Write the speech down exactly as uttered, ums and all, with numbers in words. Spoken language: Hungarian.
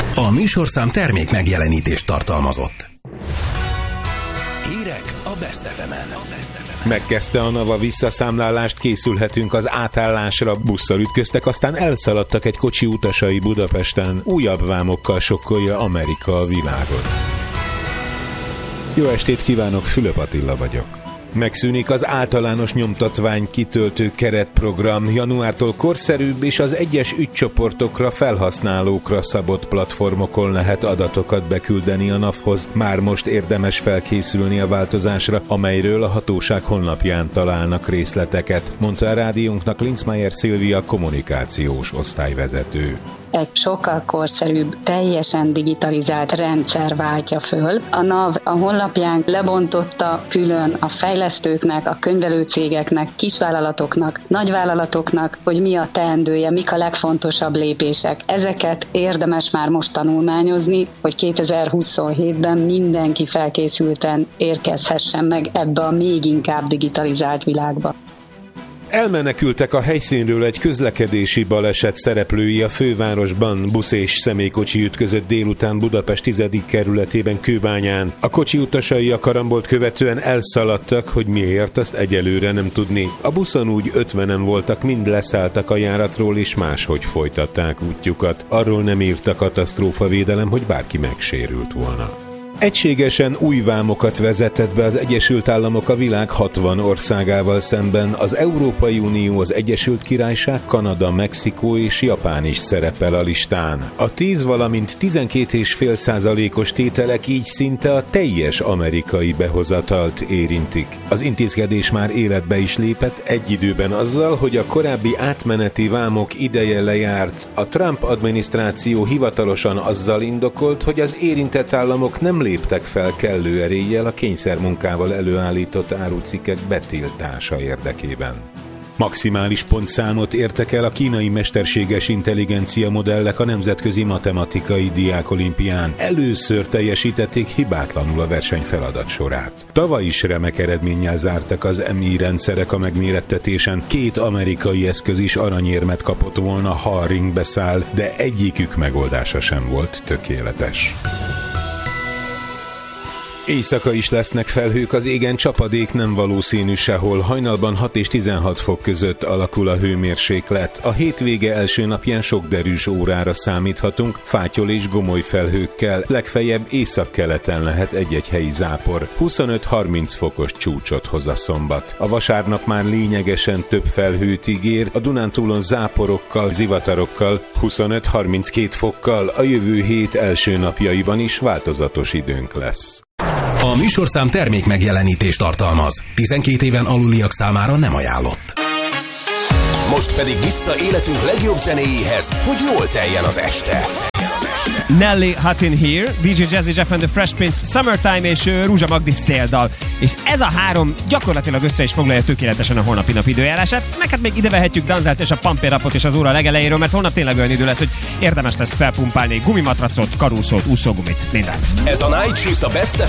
A műsorszám termék megjelenítést tartalmazott. Hírek a Best ef emen. Megkezdte a NAVA visszaszámlálást, készülhetünk az átállásra. Busszal ütköztek, aztán elszaladtak egy kocsi utasai Budapesten. Újabb vámokkal sokkolja Amerika a világot. Jó estét kívánok, Fülöp Attila vagyok. Megszűnik az általános nyomtatvány kitöltő keretprogram. Januártól korszerűbb és az egyes ügycsoportokra, felhasználókra szabott platformokon lehet adatokat beküldeni a NAV-hoz. Már most érdemes felkészülni a változásra, amelyről a hatóság honlapján találnak részleteket, mondta a rádiónknak Linzmeier Szilvia, kommunikációs osztályvezető. Egy sokkal korszerűbb, teljesen digitalizált rendszer váltja föl. A NAV a honlapján lebontotta külön a fejlesztőknek, a könyvelőcégeknek, kisvállalatoknak, nagyvállalatoknak, hogy mi a teendője, mik a legfontosabb lépések. Ezeket érdemes már most tanulmányozni, hogy kétezer-huszonhétben mindenki felkészülten érkezhessen meg ebbe a még inkább digitalizált világba. Elmenekültek a helyszínről egy közlekedési baleset szereplői a fővárosban. Busz és személykocsi ütközött délután Budapest tizedik kerületében, Kőbányán. A kocsi utasai a karambolt követően elszaladtak, hogy miért, azt egyelőre nem tudni. A buszon úgy ötvenen voltak, mind leszálltak a járatról és máshogy folytatták útjukat. Arról nem írt a katasztrófavédelem, hogy bárki megsérült volna. Egységesen új vámokat vezetett be az Egyesült Államok a világ hatvan országával szemben. Az Európai Unió, az Egyesült Királyság, Kanada, Mexikó és Japán is szerepel a listán. A tíz, valamint tizenkét egész öt százalékos tételek így szinte a teljes amerikai behozatalt érintik. Az intézkedés már életbe is lépett egy időben azzal, hogy a korábbi átmeneti vámok ideje lejárt. A Trump adminisztráció hivatalosan azzal indokolt, hogy az érintett államok nem léptek fel kellő eréllyel a kényszermunkával előállított árucikkek betiltása érdekében. Maximális pontszámot értek el a kínai mesterséges intelligencia modellek a Nemzetközi Matematikai Diákolimpián. Először teljesítették hibátlanul a verseny feladat sorát. Tavaly is remek eredménnyel zártak az em i rendszerek a megmérettetésen. Két amerikai eszköz is aranyérmet kapott volna, ha a ringbe száll, de egyikük megoldása sem volt tökéletes. Éjszaka is lesznek felhők, az égen csapadék nem valószínű sehol. Hajnalban hat és tizenhat fok között alakul a hőmérséklet. A hétvége első napján sok derűs órára számíthatunk, fátyol és gomoly felhőkkel. Legfeljebb északkeleten lehet egy-egy helyi zápor. huszonöt-harminc fokos csúcsot hoz a szombat. A vasárnap már lényegesen több felhőt ígér, a Dunántúlon záporokkal, zivatarokkal, huszonöt-harminckét fokkal. A jövő hét első napjaiban is változatos időnk lesz. A műsorszám termék megjelenítést tartalmaz. tizenkét éven aluliak számára nem ajánlott. Most pedig vissza életünk legjobb zenéjéhez, hogy jól teljen az este. Nelly Hot in Here, dé dzsé Jazzy Jeff and the Fresh Prince, Summertime és uh, Rúzsa Magdi Széldal. És ez a három gyakorlatilag össze is foglalja tökéletesen a holnapi nap időjárását. Meg hát még ide vehetjük Danzelt és a Pampérapot és az óra legelejéről, mert holnap tényleg olyan idő lesz, hogy érdemes lesz felpumpálni gumimatracot, karuszót, úszógumit, mindent. Ez a Night Shift a Best ef